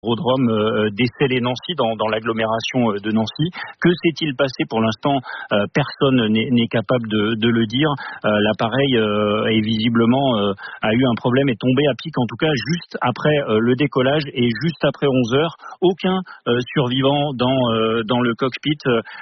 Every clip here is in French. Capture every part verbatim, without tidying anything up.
Aérodrome euh, d'Essel-et-Nancy dans, dans l'agglomération euh, de Nancy. Que s'est-il passé pour l'instant? euh, Personne n'est, n'est capable de, de le dire. Euh, l'appareil euh, est visiblement euh, a eu un problème, est tombé à pic en tout cas juste après euh, le décollage et juste après onze heures. Aucun euh, survivant dans euh, dans le cockpit.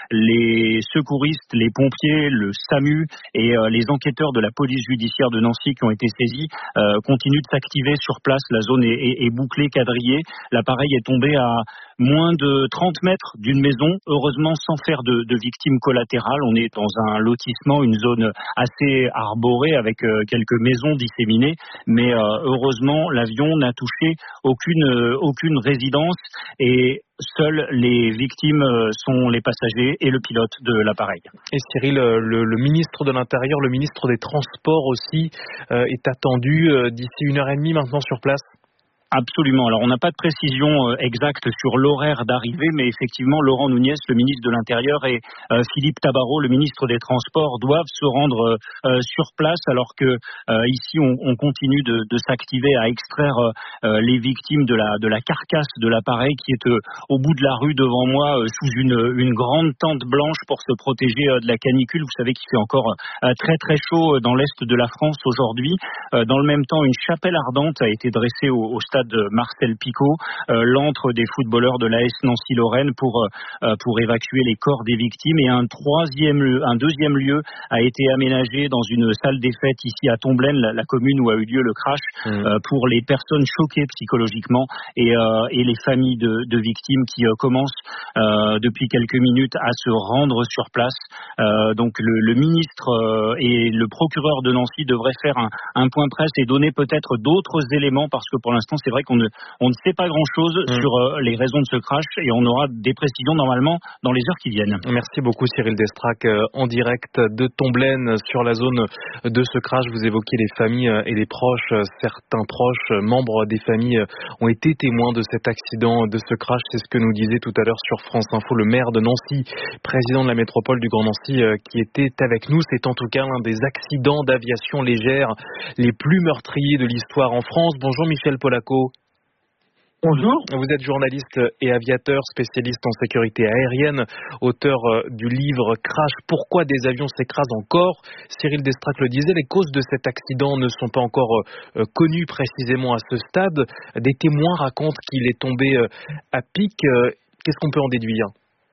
Les secouristes, les pompiers, le SAMU et euh, les enquêteurs de la police judiciaire de Nancy qui ont été saisis euh, continuent de s'activer sur place. La zone est, est, est bouclée, quadrillée. L'appareil est tombé à moins de trente mètres d'une maison, heureusement sans faire de, de victimes collatérales. On est dans un lotissement, une zone assez arborée avec euh, quelques maisons disséminées, mais euh, heureusement l'avion n'a touché aucune, euh, aucune résidence et seules les victimes sont les passagers et le pilote de l'appareil. Et Cyril, le, le ministre de l'Intérieur, le ministre des Transports aussi euh, est attendu euh, d'ici une heure et demie maintenant sur place. Absolument. Alors, on n'a pas de précision exacte sur l'horaire d'arrivée, mais effectivement, Laurent Nunez, le ministre de l'Intérieur, et euh, Philippe Tabarot, le ministre des Transports, doivent se rendre euh, sur place, alors que euh, ici, on, on continue de, de s'activer à extraire euh, les victimes de la, de la carcasse de l'appareil qui est euh, au bout de la rue devant moi, euh, sous une, une grande tente blanche pour se protéger euh, de la canicule. Vous savez qu'il fait encore euh, très très chaud dans l'est de la France aujourd'hui. Euh, dans le même temps, une chapelle ardente a été dressée au, au stade de Marcel Picot, euh, l'antre des footballeurs de l'A S Nancy-Lorraine pour euh, pour évacuer les corps des victimes, et un troisième un deuxième lieu a été aménagé dans une salle des fêtes ici à Tomblaine, la, la commune où a eu lieu le crash, mmh. euh, pour les personnes choquées psychologiquement et euh, et les familles de, de victimes qui euh, commencent euh, depuis quelques minutes à se rendre sur place. Euh, donc le, le ministre euh, et le procureur de Nancy devraient faire un, un point presse et donner peut-être d'autres éléments, parce que pour l'instant c'est vrai qu'on ne, on ne sait pas grand-chose mmh. sur euh, les raisons de ce crash, et on aura des précisions normalement dans les heures qui viennent. Merci beaucoup Cyril Destrac, euh, en direct de Tomblaine sur la zone de ce crash. Vous évoquez les familles et les proches. Certains proches, membres des familles, ont été témoins de cet accident, de ce crash. C'est ce que nous disait tout à l'heure sur France Info le maire de Nancy, président de la métropole du Grand Nancy, euh, qui était avec nous. C'est en tout cas l'un des accidents d'aviation légère les plus meurtriers de l'histoire en France. Bonjour Michel Polaco. Bonjour. Vous êtes journaliste et aviateur, spécialiste en sécurité aérienne, auteur du livre Crash, pourquoi des avions s'écrasent encore. Cyril Destrac le disait, les causes de cet accident ne sont pas encore euh, connues précisément à ce stade. Des témoins racontent qu'il est tombé euh, à pic. Euh, qu'est-ce qu'on peut en déduire ?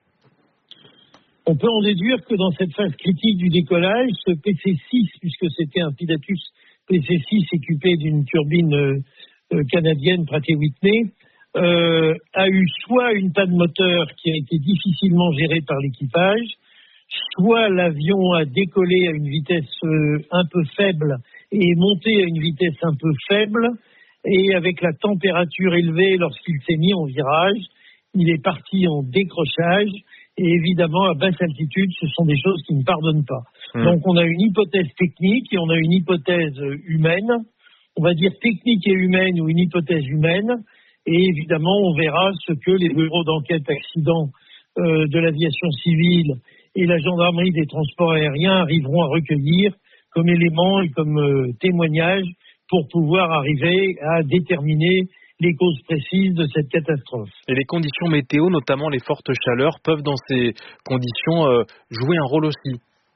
On peut en déduire que dans cette phase critique du décollage, ce P C six, puisque c'était un Pilatus P C six équipé d'une turbine euh, Euh, canadienne Pratt et Whitney, euh, a eu soit une panne moteur qui a été difficilement gérée par l'équipage, soit l'avion a décollé à une vitesse euh, un peu faible et est monté à une vitesse un peu faible, et avec la température élevée lorsqu'il s'est mis en virage, il est parti en décrochage, et évidemment à basse altitude, ce sont des choses qui ne pardonnent pas. Mmh. Donc on a une hypothèse technique et on a une hypothèse humaine. On va dire technique et humaine, ou une hypothèse humaine, et évidemment on verra ce que les bureaux d'enquête accident euh, de l'aviation civile et la gendarmerie des transports aériens arriveront à recueillir comme éléments et comme euh, témoignages pour pouvoir arriver à déterminer les causes précises de cette catastrophe. Et les conditions météo, notamment les fortes chaleurs, peuvent dans ces conditions euh, jouer un rôle aussi.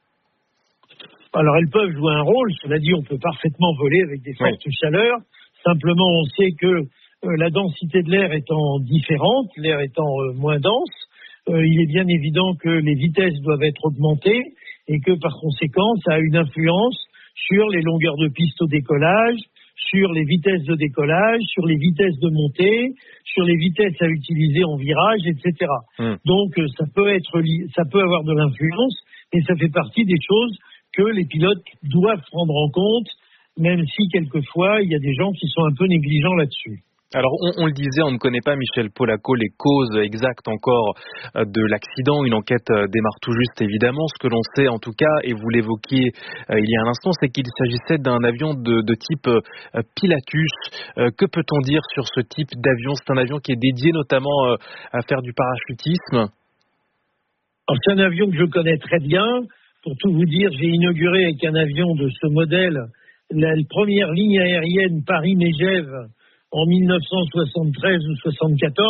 Alors, elles peuvent jouer un rôle. Cela dit, on peut parfaitement voler avec des fortes oui. chaleurs. Simplement, on sait que euh, la densité de l'air étant différente, l'air étant euh, moins dense, euh, il est bien évident que les vitesses doivent être augmentées et que, par conséquent, ça a une influence sur les longueurs de piste au décollage, sur les vitesses de décollage, sur les vitesses de montée, sur les vitesses à utiliser en virage, et cetera. Hum. Donc, euh, ça peut être, li- ça peut avoir de l'influence, et ça fait partie des choses que les pilotes doivent prendre en compte, même si quelquefois il y a des gens qui sont un peu négligents là-dessus. Alors on, on le disait, on ne connaît pas, Michel Polaco, les causes exactes encore euh, de l'accident. Une enquête euh, démarre tout juste évidemment. Ce que l'on sait en tout cas, et vous l'évoquiez euh, il y a un instant, c'est qu'il s'agissait d'un avion de, de type euh, Pilatus. Euh, que peut-on dire sur ce type d'avion ? C'est un avion qui est dédié notamment euh, à faire du parachutisme. Alors c'est un avion que je connais très bien. Pour tout vous dire, j'ai inauguré avec un avion de ce modèle la première ligne aérienne Paris-Megève en mille neuf cent soixante-treize ou soixante-quatorze.